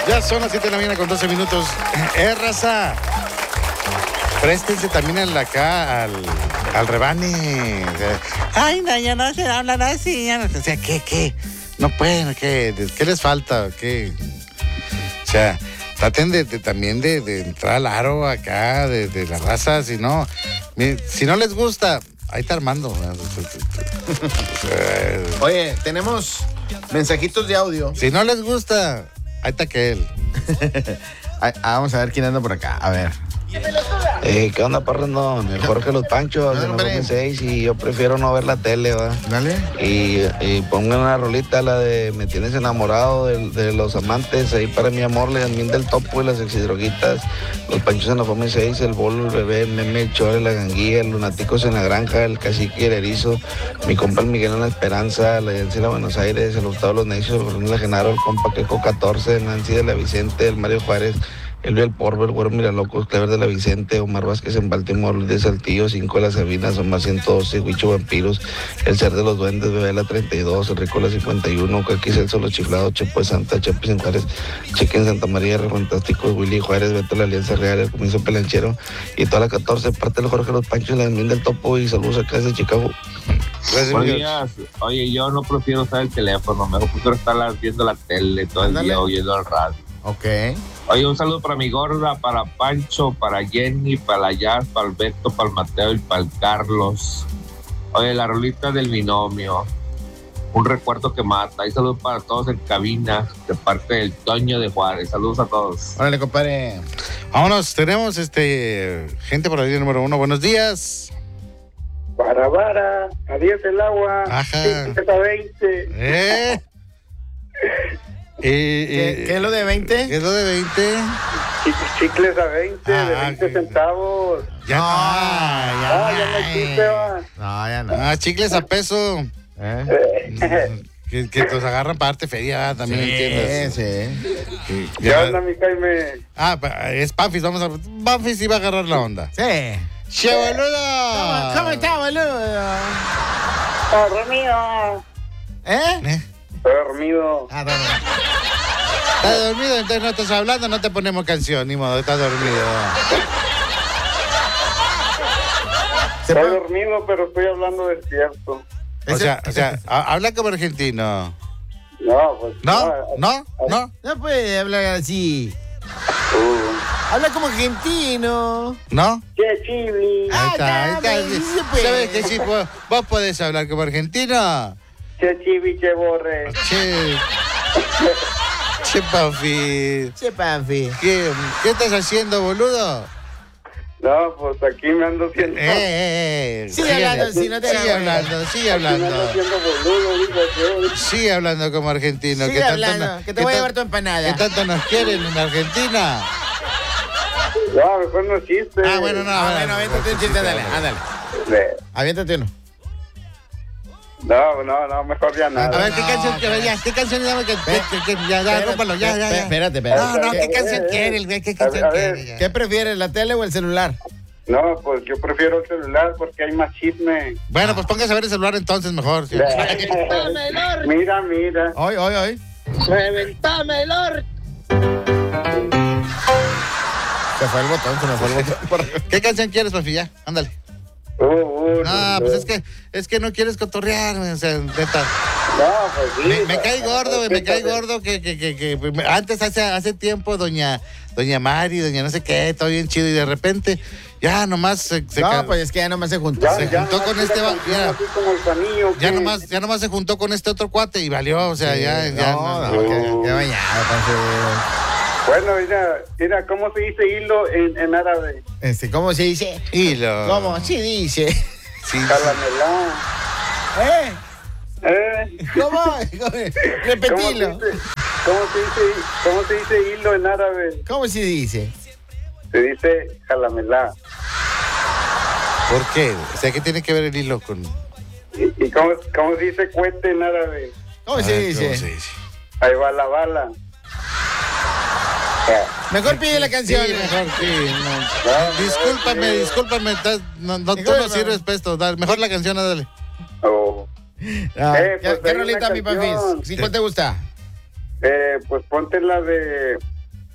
Ya son las 7 de la mañana con 12 minutos. Raza, préstense también acá al rebane. Ay, no, ya no se hablan así. Ya no, o sea, ¿qué? No pueden, ¿qué les falta? ¿Qué? O sea, traten también de entrar al aro acá, de la raza. Si no les gusta, ahí está Armando. Oye, tenemos mensajitos de audio. Si no les gusta, ahí está aquel. Vamos a ver quién anda por acá. A ver. ¿Qué onda, parrandón? El Jorge Los Panchos, de 96, y yo prefiero no ver la tele, ¿va? Dale. Y pongan una rolita, la de Me Tienes Enamorado, de Los Amantes, ahí para mi amor, le Mil del Topo y las Exidroguitas, Los Panchos en la Fome 6, el Bolo, el Bebé, el Meme, el Chore, la Ganguilla, el Lunaticos en la Granja, el Cacique y el Erizo, mi compa el Miguel en la Esperanza, la Yancy de la Buenos Aires, el Gustavo de los Necios, el Bruno la Genaro, el compa Queco 14, Nancy de la Vicente, el Mario Juárez, el Luis Porber, el Güero Miralocos, Clever de la Vicente, Omar Vázquez en Baltimore, Luis de Saltillo, 5 de las Sabinas, Omar 112, Huicho Vampiros, el Ser de los Duendes, Bebé la 32, el Ricola 51, Caqui Celso Los Chiflados, Chepo de Santa, Chepes en Juárez, Cheque en Santa María, Re Fantástico, Willy Juárez, Beto la Alianza Real, el Comienzo Pelanchero, y toda la 14, parte del Jorge Los Panchos, la Mil del Topo, y saludos acá desde Chicago. Buenos días. Oye, yo no prefiero usar el teléfono, mejor prefiero estar viendo la tele todo el día, oyendo el radio. Ok. Oye, un saludo para mi gorda, para Pancho, para Jenny, para la Jazz, para el Beto, para el Mateo y para el Carlos. Oye, la rolita del binomio, un recuerdo que mata. Y saludos para todos en cabina, de parte del Toño de Juárez. Saludos a todos. Órale, compadre. Vámonos, tenemos gente por la línea número 1. Buenos días. Vara, a 10 el agua. Ajá. 20. ¿Qué es lo de 20? ¿Qué es lo de 20? Chicles a 20, de 20 centavos. Ya no existe, va. No, ya no. Chicles a peso. Que los agarran para darte feria, también entiendes. Sí. ¿Qué onda, mi Jaime? Es Panfis, Panfis iba a agarrar la onda. Sí. ¡Che, boludo! ¿Cómo está, boludo? Dormido. ¿Eh? Dormido. Estás dormido, entonces no estás hablando, no te ponemos canción, ni modo, estás dormido. Estoy dormido, pero estoy hablando despierto. O sea, habla como argentino. No, pues. ¿No? No puede hablar así. Habla como argentino. ¿No? Che, chili. Ahí está. ¿Sabes que sí? ¿Vos podés hablar como argentino? Che, chivi, che, borre. Che, Panfi. ¿Qué estás haciendo, boludo? No, pues aquí me ando haciendo. Sigue hablando, si no te Sigue hablando. Me ando haciendo boludo, digo yo. Sigue hablando como argentino. Sigue hablando, que te voy a llevar tu empanada. ¿Qué tanto nos quieren en Argentina? No, mejor no chiste. Bueno, aviéntate un chiste, ándale. Aviéntate uno. No, mejor ya nada. A ver, ¿qué canción ya, rómpalo, ya. Espérate. No, ¿qué canción quiere el güey? ¿Qué canción quiere? ¿Qué prefieres, la tele o el celular? No, pues yo prefiero el celular porque hay más chisme. Bueno, pues póngase a ver el celular entonces mejor. ¿Sí? Mira. Hoy. Reventame el orto. Se me fue el botón. ¿Qué canción quieres, Pafi? Ya, ándale. Pues es que no quieres cotorrear, o sea, neta. No, pues sí. Me cae gordo, güey, me cae gordo que antes hace tiempo doña Mari, doña no sé qué, todo bien chido y de repente ya nomás se pues es que ya nomás se juntó. Se juntó con este ya nomás se juntó con este otro cuate y valió, o sea, sí, ya qué bañado, Bueno, mira, ¿cómo se dice hilo en árabe? ¿Cómo se dice? Hilo. ¿Cómo se dice? Sí. Calamelá. ¿Cómo? Repetilo. ¿Cómo se dice hilo en árabe? ¿Cómo se dice? Se dice jalamelá. ¿Por qué? O sea, ¿qué tiene que ver el hilo con...? ¿Y cómo se dice cohete en árabe? ¿Cómo se dice? Ahí va la bala. Mejor pide la canción. Sí, mejor sí. Discúlpame. Tú no sirves para esto. Mejor la canción, dale. ¿Qué rolita, mi Panfis? ¿Cuál te gusta? Pues ponte la de